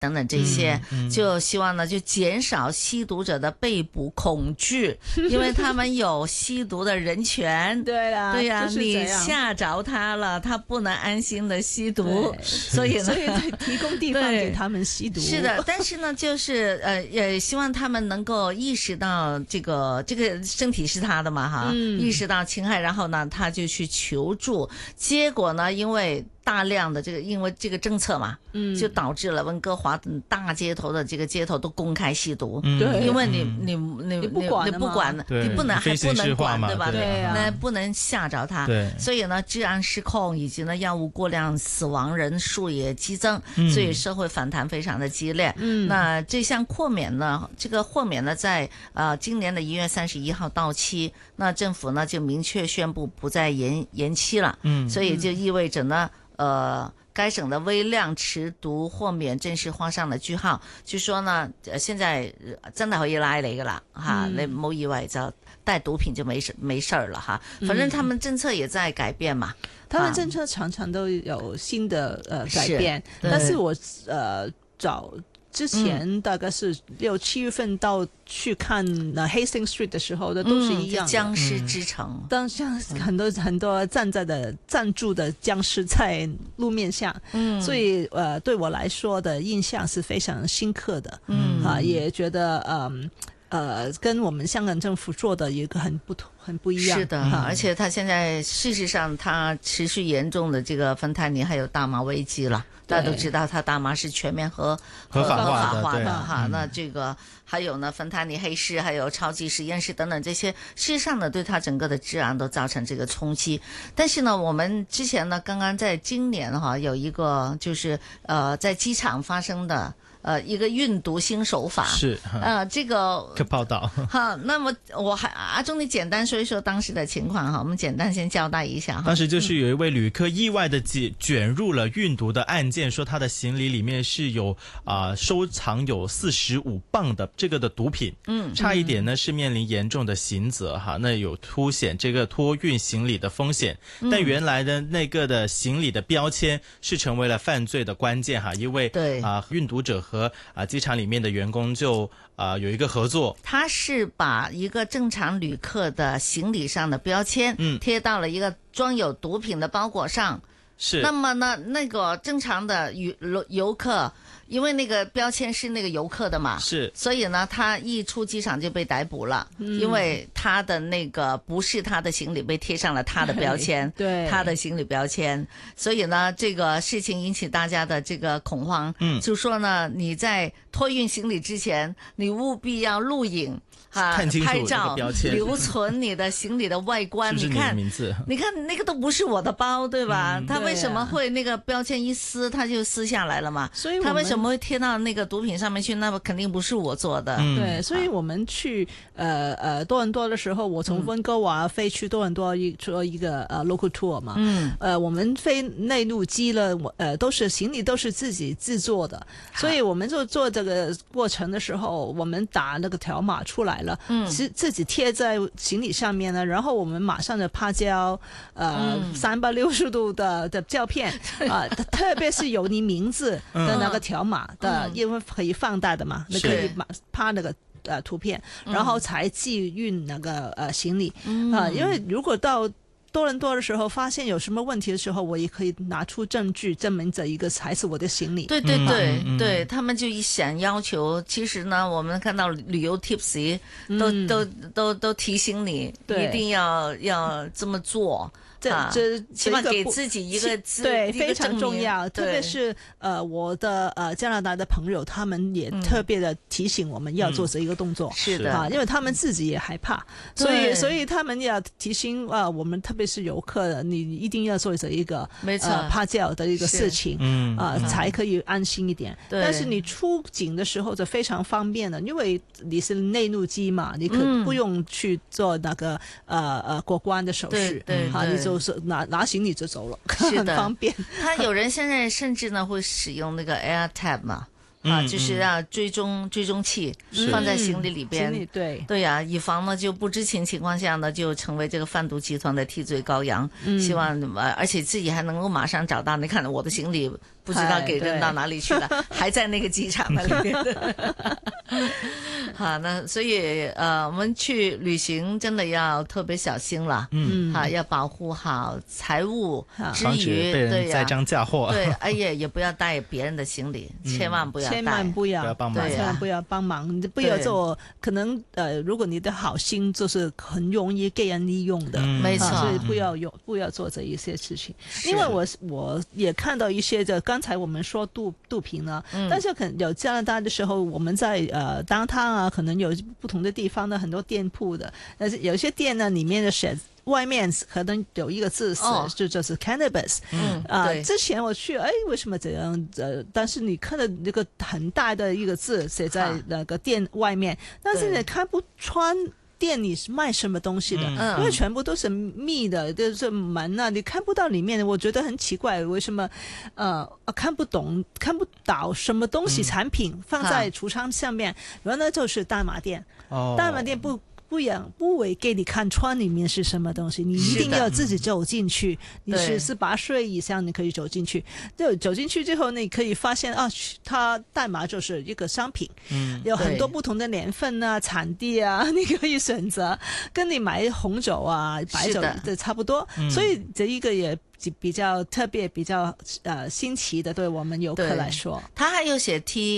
等等这些，就希望呢就减少吸毒者的被捕恐惧，因为他们有吸毒的人权。 对啦， 对呀，你下吓着他了，他不能安心的吸毒，所以提供地方给他们吸毒。 是的，但是呢，就是也希望他们能够意识到这个身体是他的嘛哈，意识到侵害，然后呢他就去求助，结果呢因为大量的因为这个政策嘛，就导致了温哥华等大街头的这个街头都公开吸毒， 对， 因为你不管，你不能还不能管，对吧？ 对啊， 那不能吓着他，所以呢，治安失控以及呢药物过量，死亡人数也激增，所以社会反弹非常的激烈。那这项豁免呢，这个豁免呢，在今年的1月31号到期，那政府呢就明确宣布不再延期了，所以就意味着呢。该省的微量持毒豁免正式畫上了句號，就說呢，現在真係可以拉你噶啦，你唔好以為就帶毒品就沒事了哈，反正他們政策也在改變嘛， 他們政策常常都有新的改變，但是我之前大概是6、7月份到去看Hastings Street 的時候的都是一樣的， 僵屍之城， 當像很多站住的僵屍在路面上，所以對我來說的印象是非常深刻的，也覺得跟我們香港政府做的一個很不一樣。 是的，而且他現在事實上他持續嚴重的這個芬太尼還有大麻危機了，大家都知道他大麻是全面合法化的哈，那這個還有呢芬太尼黑市還有超級實驗室等等這些，事實上呢對他整個的治安都造成這個衝擊。但是呢我們之前呢剛剛在今年哈有一個就是在機場發生的一個運毒新手法是這個報道好，那麼阿忠你簡單說一說當時的情況哈，我們簡單先交代一下哈。 當時就是有一位旅客意外的捲入了運毒的案件，說他的行李裡面是有收藏有45磅的這個的毒品，差一點呢是面臨嚴重的刑責哈，那有凸顯這個託運行李的風險，但原來的那個的行李的標籤是成為了犯罪的關鍵哈，因為運毒者和機場裡面的員工就有一個合作， 他是把一個正常旅客的行李上的標籤貼到了一個裝有毒品的包裹上，是。那麼呢，那個正常的遊客，因為那個標籤是那個遊客的嘛，是，所以呢，他一出機場就被逮捕了，因為他的那個不是他的行李被貼上了他的標籤，對，他的行李標籤，所以呢，這個事情引起大家的這個恐慌，就說呢，你在托運行李之前，你務必要錄影。拍照留存你的行李的外觀， 是不是你的名字？ 你看那個都不是我的包，對吧？他為什麼會那個標籤一撕，他就撕下來了嘛？所以他為什麼會貼到那個毒品上面去？那麼肯定不是我做的。 對，所以我們去多倫多的時候，我從溫哥華飛去多倫多做一個local tour 嘛。我們飛內陸機了，都是行李都是自己製作的，所以我們就做這個過程的時候，我們打那個條碼出來了，自己貼在行李上面呢，然後我們馬上就拍照，360度的照片特別是有你名字的那個條碼的，因為可以放大的嘛，你可以拍那個圖片，然後才寄運那個行李因為如果到多倫多的時候發現有什麼問題的時候，我也可以拿出證據證明這一個才是我的行李。 對對對對，他們就想要求，其實呢，我們看到旅遊 tips 都提醒你一定要這麼做。起碼給自己一個對非常重要，特別是我的加拿大的朋友，他們也特別的提醒我們要做這一個動作， 是的， 因為他們自己也害怕，所以他們要提醒我們，特別是遊客的，你一定要做這一個拍照的一個事情，才可以安心一點。但是你出境的時候就非常方便了，因為你是內陸機嘛，你可不用去做那個過關的手續，你就是拿行李就走了，很方便。 他有人現在甚至呢會使用那個 AirTag 嘛，就是要追蹤器放在行李裏邊，對呀，以防呢就不知情況下呢就成為這個販毒集團的替罪羔羊。希望而且自己還能夠馬上找到，你看我的行李不知道给扔到哪里去了，还在那个机场那里面。好，那所以我们去旅行真的要特别小心了。好，要保护好财物之余， 被人栽赃嫁祸。 对，哎呀，也不要带别人的行李，千万不要带， 千万不要帮忙， 千万不要帮忙，不要做。可能如果你的好心，就是很容易被人利用的， 没错， 所以不要做这一些事情。因为我也看到一些刚才我们说毒品呢，但是可能有加拿大的时候，我们在downtown啊，可能有不同的地方的很多店铺的，但是有些店呢里面的写外面可能有一个字就是 cannabis。之前我去，为什么这样？但是你看到那个很大的一个字写在那个店外面，但是你看不穿店里是卖什么东西的，因为全部都是密的，就是门啊，你看不到里面，我觉得很奇怪，为什么看不到什么东西产品放在橱窗上面，原来就是大麻店，大麻店不会给你看穿里面是什么东西，你一定要自己走进去。你是18岁以上，你可以走进去。走进去之后，你可以发现它大麻就是一个商品，有很多不同的年份啊、产地啊，你可以选择，跟你买红酒啊、白酒的差不多。所以这一个也比较特别、比较新奇的，对我们游客来说。 它还有写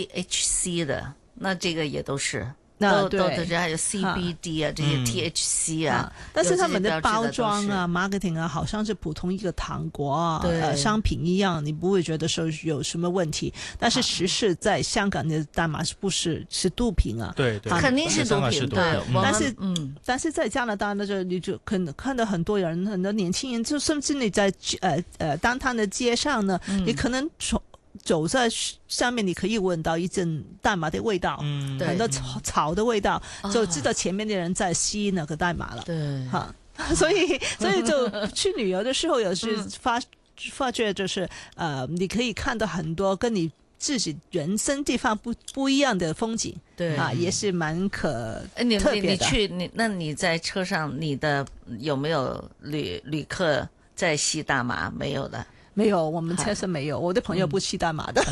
THC 的，那这个也都是。都还有 CBD 啊，这些 THC 啊， 但是他们的包装啊、marketing 啊，好像是普通一个糖果啊、商品一样，你不会觉得说有什么问题。但是实事在香港的大麻是毒品啊， 对， 肯定是毒品。对， 但是在加拿大呢，你就看到很多人，很多年轻人，就甚至你在downtown的街上呢，你可能走在上面，你可以闻到一阵大麻的味道，很多草的味道，就知道前面的人在吸那个大麻了。 对， 所以就去旅游的时候，有时发觉就是你可以看到很多跟你自己人生地方不一样的风景。 对也是蛮特别的。 那你在车上，你的有没有旅客在吸大麻？没有的。 没有，我们车上没有。我的朋友不吸大麻的，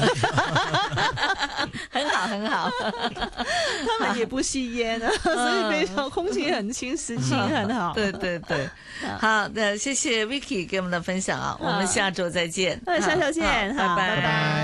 很好很好。 他们也不吸烟啊，所以非常空气很清新，很好。 对，好的，谢谢 Vicky 给我们的分享啊，我们下周再见。 下周见， 拜拜。